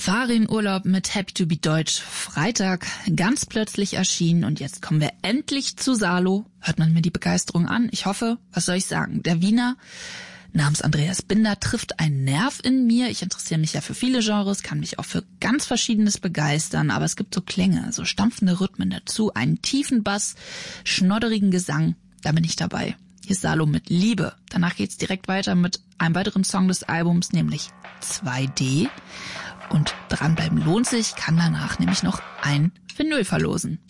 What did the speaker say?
Fahre in Urlaub mit Happy to be Deutsch. Freitag ganz plötzlich erschienen und jetzt kommen wir endlich zu Salo. Hört man mir die Begeisterung an? Ich hoffe, was soll ich sagen? Der Wiener namens Andreas Binder trifft einen Nerv in mir. Ich interessiere mich ja für viele Genres, kann mich auch für ganz Verschiedenes begeistern, aber es gibt so Klänge, so stampfende Rhythmen dazu, einen tiefen Bass, schnodderigen Gesang. Da bin ich dabei. Hier ist Salo mit Liebe. Danach geht's direkt weiter mit einem weiteren Song des Albums, nämlich 2D. Und dranbleiben lohnt sich, kann danach nämlich noch ein Vinyl verlosen.